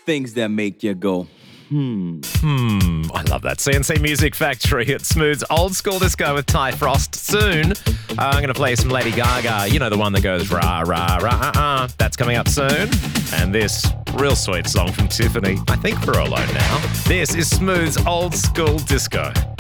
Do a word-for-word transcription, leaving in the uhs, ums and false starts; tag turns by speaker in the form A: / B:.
A: things that make you go, hmm.
B: Hmm, I love that. C N C Music Factory. It smooths old school disco with Ty Frost. Soon, uh, I'm going to play some Lady Gaga. You know, the one that goes rah, rah, rah, uh, uh. That's coming up soon. And this real sweet song from Tiffany. I think we're alone now. This is Smooth's old school disco.